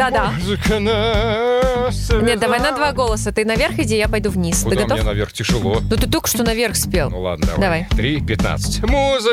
Да-да. Музыка нас связала. Нет, давай на 2 голоса. Ты наверх иди, я пойду вниз. Куда Ты готов? мне наверх? Тяжело. Ну ты только что наверх спел. Ну ладно, Давай. 3:15. Музыка